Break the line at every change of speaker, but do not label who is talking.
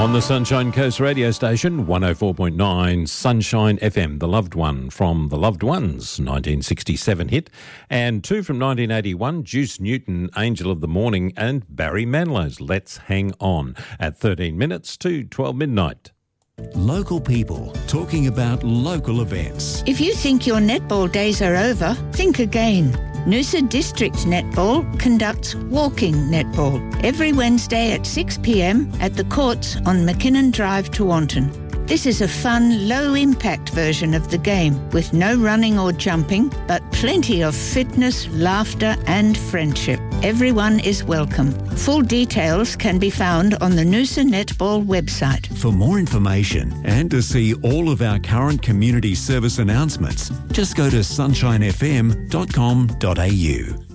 On the Sunshine Coast radio station, 104.9 Sunshine FM, The Loved One from The Loved Ones, 1967 hit, and two from 1981, Juice Newton, Angel of the Morning, and Barry Manilow's Let's Hang On, at 13 minutes to 12 midnight.
Local people talking about local events.
If you think your netball days are over, think again. Noosa District Netball conducts walking netball every Wednesday at 6 p.m. at the courts on McKinnon Drive, Tewantin. This is a fun, low-impact version of the game with no running or jumping, but plenty of fitness, laughter and friendship. Everyone is welcome. Full details can be found on the Noosa Netball website.
For more information and to see all of our current community service announcements, just go to sunshinefm.com.au.